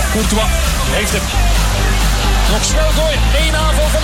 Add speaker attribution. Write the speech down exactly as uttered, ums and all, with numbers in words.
Speaker 1: Courtois heeft hem. Nog snel gooien. Eén aanval van